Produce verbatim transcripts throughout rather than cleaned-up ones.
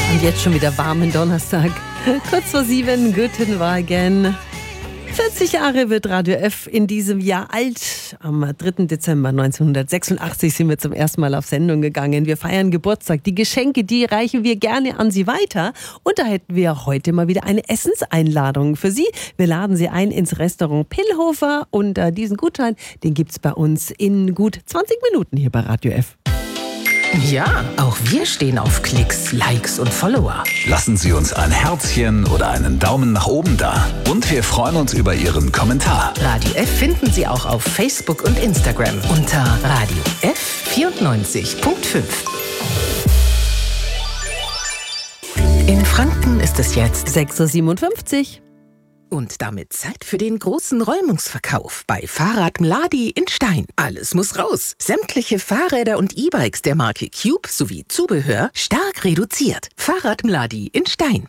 Und jetzt schon wieder warmen Donnerstag. Kurz vor sieben, guten Morgen. vierzig Jahre wird Radio F in diesem Jahr alt. Am dritten Dezember neunzehnhundertsechsundachtzig sind wir zum ersten Mal auf Sendung gegangen. Wir feiern Geburtstag. Die Geschenke, die reichen wir gerne an Sie weiter. Und da hätten wir heute mal wieder eine Essenseinladung für Sie. Wir laden Sie ein ins Restaurant Pillhofer. Und äh, diesen Gutschein, den gibt's bei uns in gut zwanzig Minuten hier bei Radio F. Ja, auch wir stehen auf Klicks, Likes und Follower. Lassen Sie uns ein Herzchen oder einen Daumen nach oben da. Und wir freuen uns über Ihren Kommentar. Radio F finden Sie auch auf Facebook und Instagram unter Radio F vierundneunzig Komma fünf. In Franken ist es jetzt sechs Uhr siebenundfünfzig. Und damit Zeit für den großen Räumungsverkauf bei Fahrrad Mladi in Stein. Alles muss raus. Sämtliche Fahrräder und E-Bikes der Marke Cube sowie Zubehör stark reduziert. Fahrrad Mladi in Stein.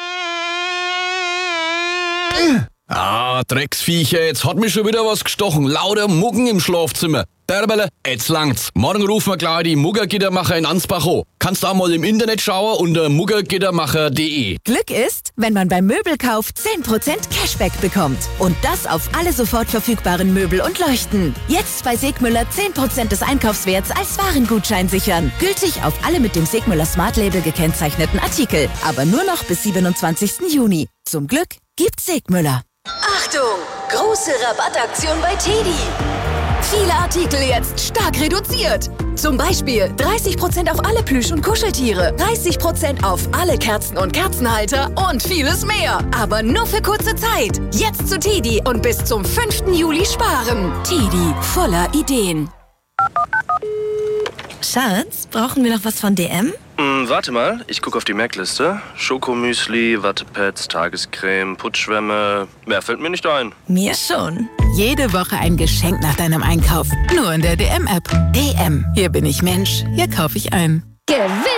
Ah, Drecksviecher, jetzt hat mich schon wieder was gestochen. Lauter Muggen im Schlafzimmer. Derbele, jetzt langt's. Morgen rufen wir gleich die Muggergittermacher in Ansbach an. Kannst auch mal im Internet schauen unter muggergittermacher punkt de. Glück ist, wenn man beim Möbelkauf zehn Prozent Cashback bekommt. Und das auf alle sofort verfügbaren Möbel und Leuchten. Jetzt bei Segmüller zehn Prozent des Einkaufswerts als Warengutschein sichern. Gültig auf alle mit dem Segmüller Smart Label gekennzeichneten Artikel. Aber nur noch bis siebenundzwanzigsten Juni. Zum Glück gibt's Segmüller. Achtung! Große Rabattaktion bei Teddy. Viele Artikel jetzt stark reduziert. Zum Beispiel dreißig Prozent auf alle Plüsch- und Kuscheltiere, dreißig Prozent auf alle Kerzen und Kerzenhalter und vieles mehr. Aber nur für kurze Zeit. Jetzt zu Teddy und bis zum fünften Juli sparen. Teddy, voller Ideen. Schatz, brauchen wir noch was von D M? Hm, warte mal, ich gucke auf die Merkliste. Schokomüsli, Wattepads, Tagescreme, Putzschwämme. Mehr fällt mir nicht ein. Mir schon. Jede Woche ein Geschenk nach deinem Einkauf. Nur in der D M-App. D M. Hier bin ich Mensch. Hier kaufe ich ein. Gewinn!